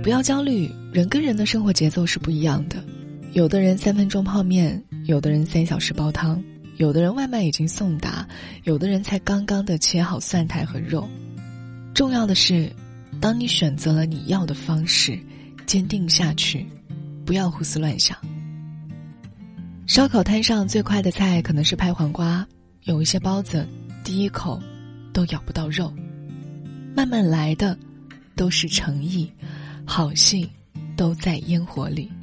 不要焦虑，人跟人的生活节奏是不一样的。有的人3分钟泡面，有的人3小时煲汤，有的人外卖已经送达，有的人才刚刚的切好蒜苔和肉。重要的是，当你选择了你要的方式，坚定下去，不要胡思乱想。烧烤摊上最快的菜可能是拍黄瓜，有一些包子第一口都咬不到肉。慢慢来的都是诚意，好戏都在烟火里。